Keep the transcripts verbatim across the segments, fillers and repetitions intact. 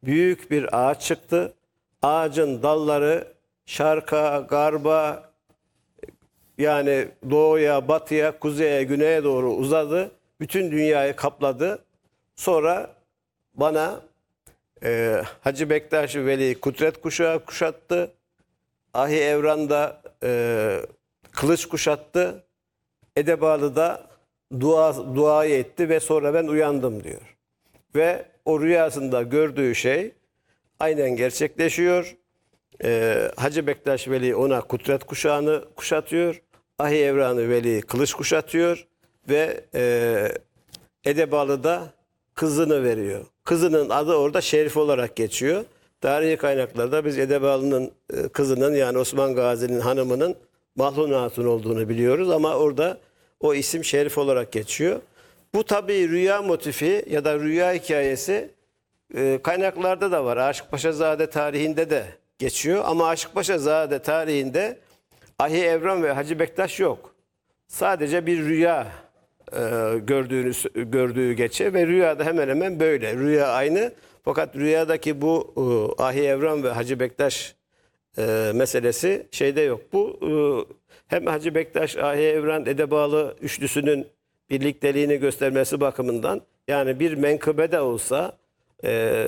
büyük bir ağaç çıktı. Ağacın dalları şarka, garba, yani doğuya, batıya, kuzeye, güneye doğru uzadı. Bütün dünyayı kapladı. Sonra bana e, Hacı Bektaş-ı Veli Kudret kuşağı kuşattı. Ahi Evran'da e, kılıç kuşattı. Edebalı'da dua, duayı etti ve sonra ben uyandım diyor. Ve o rüyasında gördüğü şey aynen gerçekleşiyor. Ee, Hacı Bektaş Veli ona kudret kuşağını kuşatıyor. Ahi Evran'ı Veli kılıç kuşatıyor. Ve e, Edebalı'da kızını veriyor. Kızının adı orada Şerif olarak geçiyor. Tarihi kaynaklarda biz Edebalı'nın e, kızının, yani Osman Gazi'nin hanımının Mahlun Hatun olduğunu biliyoruz. Ama orada o isim Şerif olarak geçiyor. Bu tabii rüya motifi ya da rüya hikayesi e, kaynaklarda da var. Aşık Paşazade tarihinde de geçiyor. Ama Aşık Paşazade tarihinde Ahi Evran ve Hacı Bektaş yok. Sadece bir rüya e, gördüğünü gördüğü geçe ve rüyada hemen hemen böyle. Rüya aynı. Fakat rüyadaki bu e, Ahi Evran ve Hacı Bektaş e, meselesi şeyde yok. Bu e, hem Hacı Bektaş, Ahi Evran, Edebalı üçlüsünün birlikteliğini göstermesi bakımından, yani bir menkıbe de olsa e,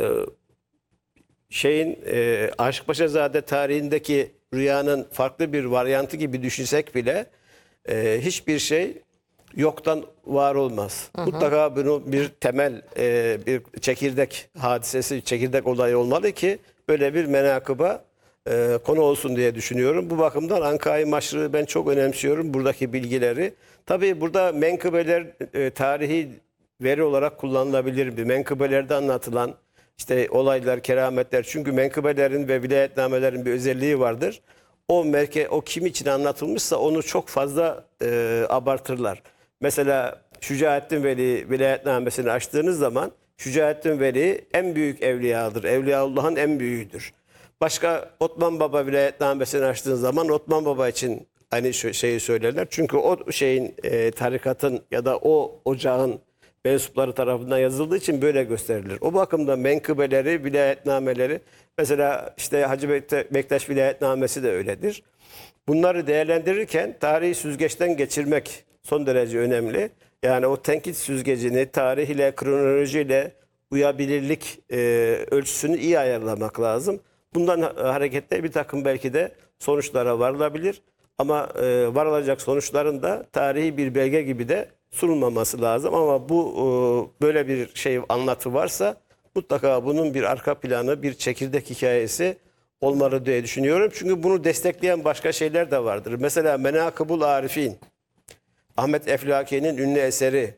şeyin e, Aşık Paşazade tarihindeki rüyanın farklı bir varyantı gibi düşünsek bile e, hiçbir şey yoktan var olmaz. Hı hı. Mutlaka bunu bir temel, e, bir çekirdek hadisesi, çekirdek olayı olmalı ki böyle bir menakıba e, konu olsun diye düşünüyorum. Bu bakımdan Anka-i Maşrı'yı ben çok önemsiyorum, buradaki bilgileri. Tabii burada menkıbeler e, tarihi veri olarak kullanılabilir. Bir menkıbelerde anlatılan işte olaylar, kerametler. Çünkü menkıbelerin ve vilayetnamelerin bir özelliği vardır. O merke, o kim için anlatılmışsa onu çok fazla e, abartırlar. Mesela Şücaettin Veli vilayetnamesini açtığınız zaman Şücaettin Veli en büyük evliyadır. Evliyaullah'ın en büyüğüdür. Başka Osman Baba vilayetnamesini açtığınız zaman Osman Baba için aynı şeyi söylerler. Çünkü o şeyin e, tarikatın ya da o ocağın mensupları tarafından yazıldığı için böyle gösterilir. O bakımda menkıbeleri, vilayetnameleri, mesela işte Hacı Bektaş vilayetnamesi de öyledir. Bunları değerlendirirken tarihi süzgeçten geçirmek son derece önemli. Yani o tenkit süzgecini tarih ile, kronolojiyle uyabilirlik e, ölçüsünü iyi ayarlamak lazım. Bundan hareketle bir takım belki de sonuçlara varılabilir. Ama e, varılacak sonuçların da tarihi bir belge gibi de sunulmaması lazım. Ama bu e, böyle bir şey, anlatı varsa mutlaka bunun bir arka planı, bir çekirdek hikayesi olmalı diye düşünüyorum. Çünkü bunu destekleyen başka şeyler de vardır. Mesela Menakıbul Arifin, Ahmet Eflaki'nin ünlü eseri,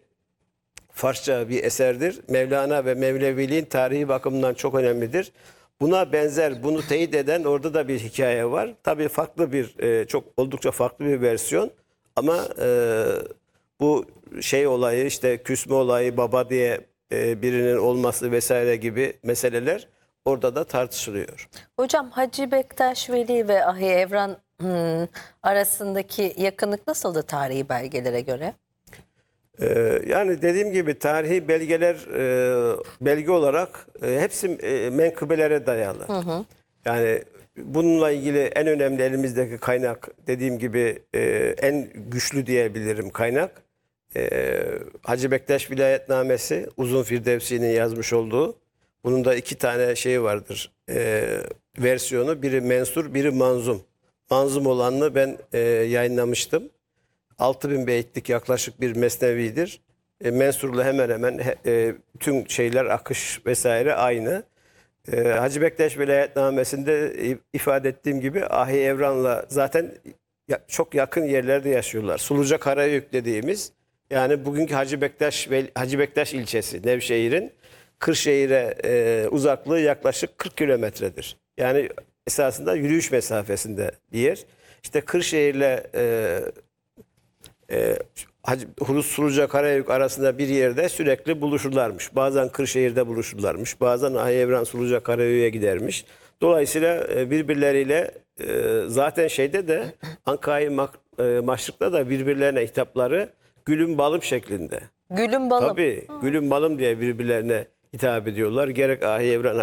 Farsça bir eserdir. Mevlana ve Mevleviliğin tarihi bakımından çok önemlidir. Buna benzer, bunu teyit eden orada da bir hikaye var. Tabii farklı bir, e, çok oldukça farklı bir versiyon. Ama e, bu şey olayı, işte küsme olayı, baba diye e, birinin olması vesaire gibi meseleler orada da tartışılıyor. Hocam, Hacı Bektaş Veli ve Ahi Evran hmm, arasındaki yakınlık nasıldı tarihi belgelere göre? Ee, yani dediğim gibi tarihi belgeler e, belge olarak e, hepsi e, menkıbelere dayalı. Hı hı. Yani bununla ilgili en önemli elimizdeki kaynak, dediğim gibi e, en güçlü diyebilirim kaynak. E, Hacı Bektaş Vilayetnamesi, Uzun Firdevsi'nin yazmış olduğu. Bunun da iki tane şeyi vardır. E, versiyonu, biri mensur, biri manzum. Manzum olanını ben e, yayınlamıştım. altı bin beytlik yaklaşık bir mesnevidir. E, mensurla hemen hemen e, tüm şeyler, akış vesaire aynı. E, Hacı Bektaş Vilayetnamesi'nde ifade ettiğim gibi Ahi Evran'la zaten ya, çok yakın yerlerde yaşıyorlar. Suluca Karayük dediğimiz, yani bugünkü Hacı Bektaş ve Hacı Bektaş ilçesi Nevşehir'in Kırşehir'e e, uzaklığı yaklaşık kırk kilometredir. Yani esasında yürüyüş mesafesinde bir yer. İşte Kırşehir'le e, e, Hacı Hulus Suluca Karayük arasında bir yerde sürekli buluşurlarmış. Bazen Kırşehir'de buluşurlarmış. Bazen Ahi Evran Suluca Karayük'e gidermiş. Dolayısıyla e, birbirleriyle e, zaten şeyde de Anka-i Maşrık'ta da birbirlerine hitapları gülüm balım şeklinde. Gülüm balım. Tabii, gülüm balım diye birbirlerine hitap ediyorlar. Gerek Ahi Evran